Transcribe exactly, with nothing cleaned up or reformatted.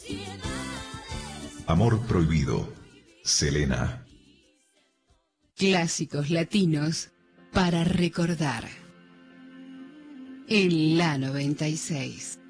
Amor prohibido, Selena. Clásicos latinos para recordar. En la noventa y seis.